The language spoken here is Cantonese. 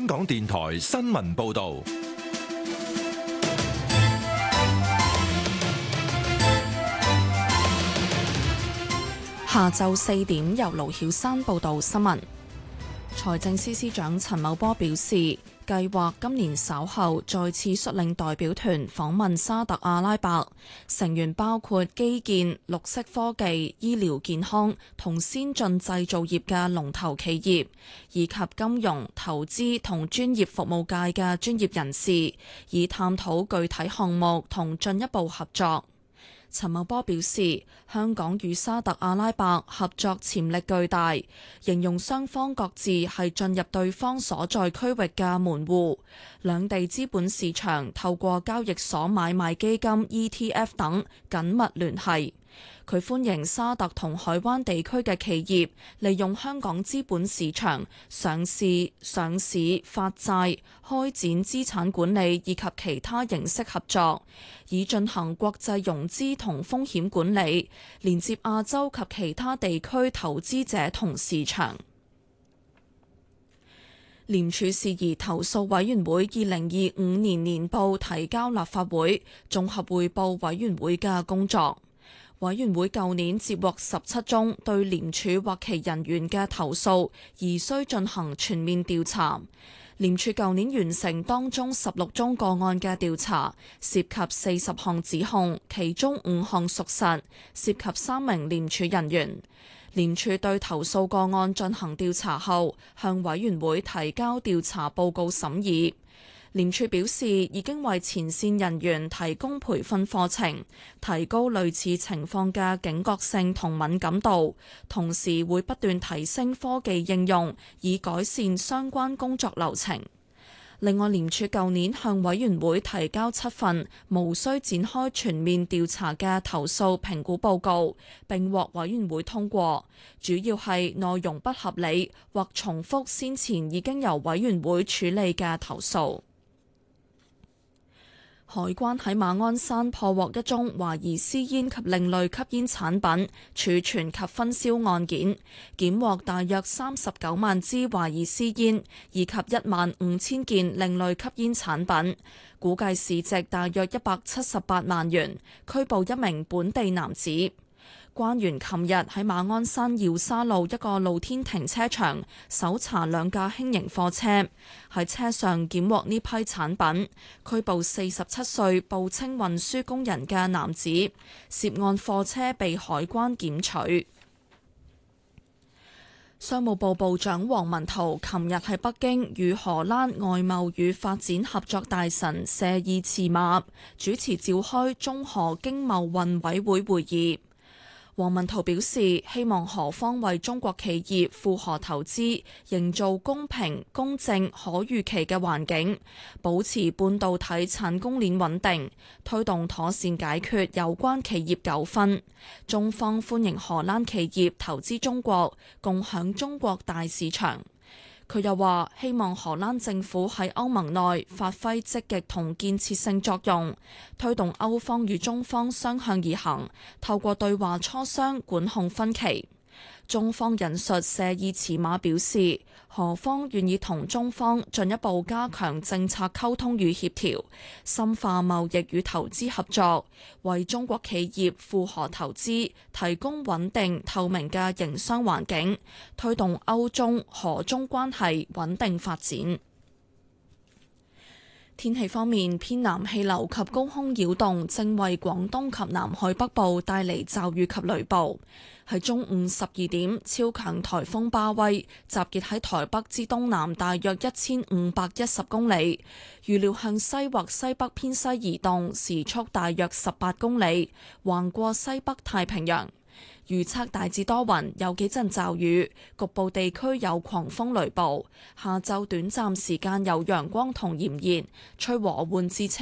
香港電台新聞報道。 下晝4點，由盧曉珊報道新聞。財政司司長陳茂波表示，計劃今年稍後再次率領代表團訪問沙特阿拉伯，成員包括基建、綠色科技、醫療健康同先進製造業嘅龍頭企業，以及金融、投資同專業服務界嘅專業人士，以探討具體項目同進一步合作。陳茂波表示，香港與沙特阿拉伯合作潛力巨大，形容雙方各自係進入對方所在區域嘅門戶，兩地資本市場透過交易所買賣基金 ETF 等緊密聯繫。佢歡迎沙特同海灣地區嘅企業利用香港資本市場上市、發債、開展資產管理以及其他形式合作，以進行國際融資同風險管理，連接亞洲及其他地區投資者同市場。廉署事宜投訴委員會2025年年報提交立法會，綜合匯報委員會嘅工作。委員會舊年接獲17宗對廉署或其人員嘅投訴，而需進行全面調查。廉署舊年完成當中16宗個案嘅調查，涉及40項指控，其中5項屬實，涉及3名廉署人員。廉署對投訴個案進行調查後，向委員會提交調查報告審議。廉署表示，已經為前線人員提供培訓課程，提高類似情況嘅警覺性同敏感度，同時會不斷提升科技應用，以改善相關工作流程。另外，廉署舊年向委員會提交7份無需展開全面調查嘅投訴評估報告，並獲委員會通過，主要係內容不合理或重複先前已經由委員會處理嘅投訴。海關喺馬鞍山破獲一宗懷疑私煙及另類吸煙產品儲存及分銷案件，檢獲大約39萬支懷疑私煙，以及15000件另類吸煙產品，估計市值大約178萬元，拘捕一名本地男子。關員琴日喺馬鞍山耀沙路一個露天停車場搜查2架輕型貨車，喺車上檢獲呢批產品，拘捕47歲報稱運輸工人嘅男子，涉案貨車被海關檢取。商務部部長王文濤琴日喺北京與荷蘭外貿與發展合作大臣謝爾茨馬主持召開中荷經貿運委會會議。王文濤表示，希望荷方為中國企業赴荷投資營造公平、公正、可預期嘅環境，保持半導體產供鏈穩定，推動妥善解決有關企業糾紛。中方歡迎荷蘭企業投資中國，共享中國大市場。佢又話，希望荷蘭政府喺歐盟內發揮積極同建設性作用，推動歐方與中方相向而行，透過對話磋商管控分歧。中方引述謝爾茨馬表示，荷方願意同中方進一步加強政策溝通與協調，深化貿易與投資合作，為中國企業赴荷投資提供穩定透明嘅營商環境，推動歐中荷中關係穩定發展。天氣方面，偏南氣流及高空擾動正為廣東及南海北部帶嚟驟雨及雷暴。喺中午12點，超強颱風巴威集結喺台北之東南大約1510公里，預料向西或西北偏西移動，時速大約18公里，橫過西北太平洋。預測大致多雲，有幾陣驟雨，局部地區有狂風雷暴。下晝短暫時間有陽光同炎熱，吹和緩至清